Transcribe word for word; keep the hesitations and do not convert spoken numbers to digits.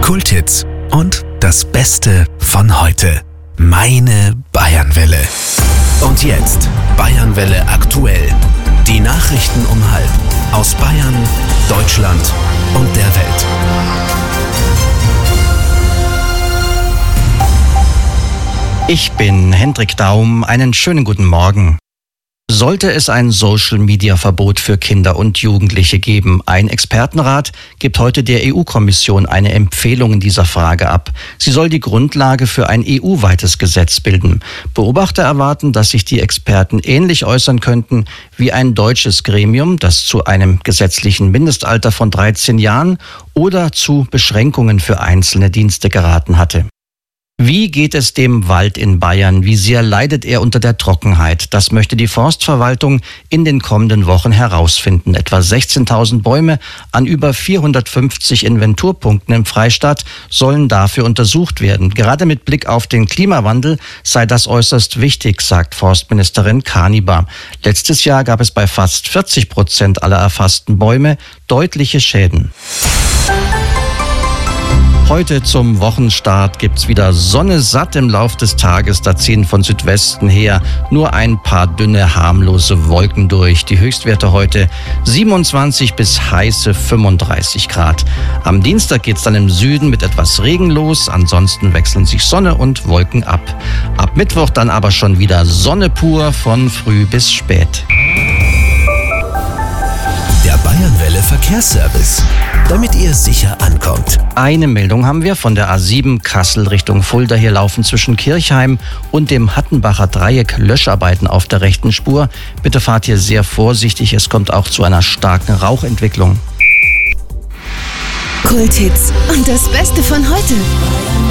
Kulthits und das Beste von heute. Meine Bayernwelle. Und jetzt Bayernwelle aktuell. Die Nachrichten um halb aus Bayern, Deutschland und der Welt. Ich bin Hendrik Daum. Einen schönen guten Morgen. Sollte es ein Social-Media-Verbot für Kinder und Jugendliche geben? Ein Expertenrat gibt heute der E U-Kommission eine Empfehlung in dieser Frage ab. Sie soll die Grundlage für ein E U-weites Gesetz bilden. Beobachter erwarten, dass sich die Experten ähnlich äußern könnten wie ein deutsches Gremium, das zu einem gesetzlichen Mindestalter von dreizehn Jahren oder zu Beschränkungen für einzelne Dienste geraten hatte. Wie geht es dem Wald in Bayern? Wie sehr leidet er unter der Trockenheit? Das möchte die Forstverwaltung in den kommenden Wochen herausfinden. Etwa sechzehntausend Bäume an über vierhundertfünfzig Inventurpunkten im Freistaat sollen dafür untersucht werden. Gerade mit Blick auf den Klimawandel sei das äußerst wichtig, sagt Forstministerin Kanibar. Letztes Jahr gab es bei fast vierzig Prozent aller erfassten Bäume deutliche Schäden. Heute zum Wochenstart gibt's wieder Sonne satt im Lauf des Tages. Da ziehen von Südwesten her nur ein paar dünne, harmlose Wolken durch. Die Höchstwerte heute siebenundzwanzig bis heiße fünfunddreißig Grad. Am Dienstag geht's dann im Süden mit etwas Regen los. Ansonsten wechseln sich Sonne und Wolken ab. Ab Mittwoch dann aber schon wieder Sonne pur von früh bis spät. Der Bayernwelle Verkehrsservice, damit ihr sicher ankommt. Eine Meldung haben wir von der A sieben Kassel Richtung Fulda. Hier laufen zwischen Kirchheim und dem Hattenbacher Dreieck Löscharbeiten auf der rechten Spur. Bitte fahrt hier sehr vorsichtig, es kommt auch zu einer starken Rauchentwicklung. Kulthits und das Beste von heute.